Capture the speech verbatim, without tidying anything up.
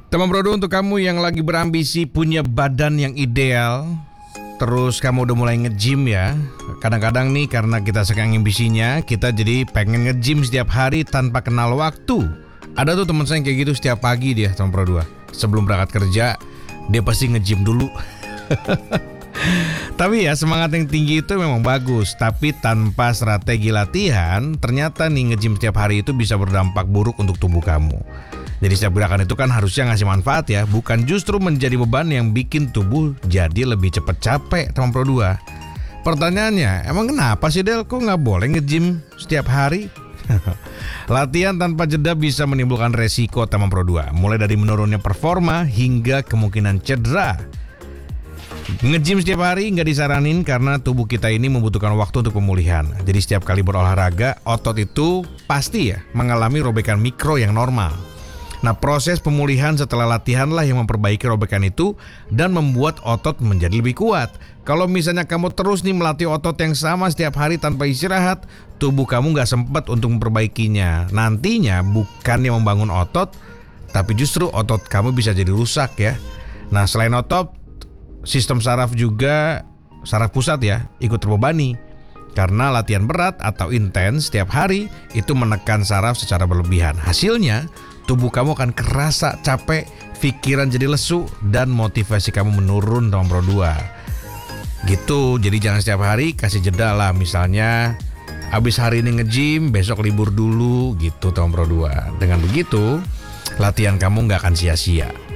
Teman Brodo, untuk kamu yang lagi berambisi punya badan yang ideal, terus kamu udah mulai nge-gym ya. Kadang-kadang nih karena kita saking ambisinya, kita jadi pengen nge-gym setiap hari tanpa kenal waktu. Ada tuh teman saya yang kayak gitu, setiap pagi dia, teman Brodo, sebelum berangkat kerja dia pasti nge-gym dulu. Tapi ya, semangat yang tinggi itu memang bagus, tapi tanpa strategi latihan, ternyata nih nge-gym setiap hari itu bisa berdampak buruk untuk tubuh kamu. Jadi setiap gerakan itu kan harusnya ngasih manfaat ya, bukan justru menjadi beban yang bikin tubuh jadi lebih cepat capek, teman Pro dua. Pertanyaannya, emang kenapa sih Del, kok nggak boleh nge-gym setiap hari? Latihan tanpa jeda bisa menimbulkan resiko, teman Pro dua, mulai dari menurunnya performa hingga kemungkinan cedera. Nge-gym setiap hari nggak disaranin karena tubuh kita ini membutuhkan waktu untuk pemulihan. Jadi setiap kali berolahraga, otot itu pasti ya mengalami robekan mikro yang normal. Nah, proses pemulihan setelah latihan lah yang memperbaiki robekan itu dan membuat otot menjadi lebih kuat. Kalau misalnya kamu terus nih melatih otot yang sama setiap hari tanpa istirahat, tubuh kamu nggak sempat untuk memperbaikinya. Nantinya bukan yang membangun otot, tapi justru otot kamu bisa jadi rusak ya. Nah, selain otot, sistem saraf juga, saraf pusat ya, ikut terbebani. Karena latihan berat atau intens setiap hari itu menekan saraf secara berlebihan. Hasilnya, tubuh kamu akan kerasa capek, pikiran jadi lesu, dan motivasi kamu menurun, teman Pro dua. Gitu, jadi jangan setiap hari, kasih jeda lah. Misalnya, abis hari ini nge-gym, besok libur dulu, gitu teman Pro dua. Dengan begitu, latihan kamu nggak akan sia-sia.